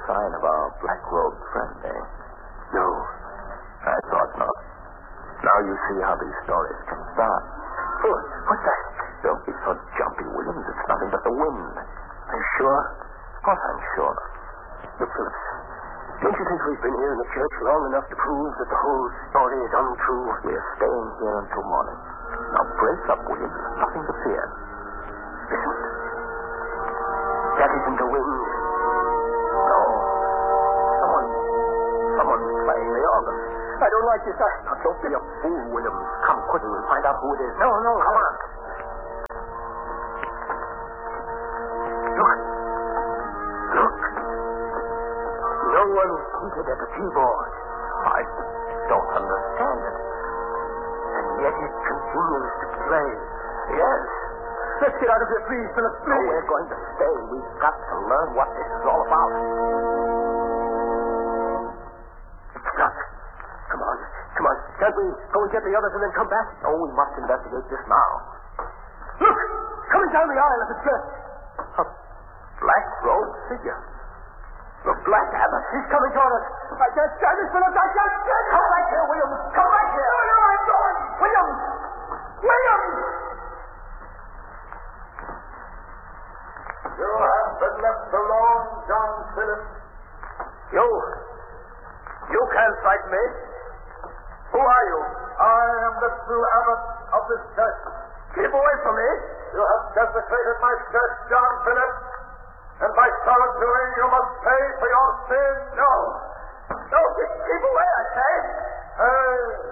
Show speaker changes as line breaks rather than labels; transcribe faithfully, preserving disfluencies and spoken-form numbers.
sign of our black-robed friend, eh?
No.
I thought not. Now you see how these stories can start.
Oh, what's that?
Don't be so jumpy, Williams. It's nothing but the wind.
Are you sure?
Of course I'm sure.
Look, Phillips, don't you think we've been here in the church long enough to prove that the whole story is untrue?
We're staying here until morning. Now brace up, Williams. There's nothing to fear.
Listen. That isn't the wind.
No. Someone... Someone's playing the organ.
I don't like this. I...
Now, don't be a fool, Williams. Come quickly and find out who it is.
No, no,
come on.
Look. Look. No one seated at the keyboard.
I don't understand it.
And yet it continues to play.
Yes.
Let's get out of here, please, Philip,
No,
please.
we're going to stay. We've got to learn what this is all about.
Stop. Come on. Come on. Can't we go and get the others and then come back?
No, we must investigate this now.
Look! Coming down the aisle of the church.
A black-robed figure.
The Black Abbot. He's coming toward us. I can't stand this, Philip. I can't stand it.
Come back here, Williams. Come back here.
No, no, I'm going. Williams! Williams!
You have been left alone, John Phillips.
You. You can't fight me. Who are you?
I am the true abbot of this church.
Keep away from me.
You have desecrated my church, John Phillips, and by so doing you must pay for your sin.
No. No, keep away, I say.
Hey,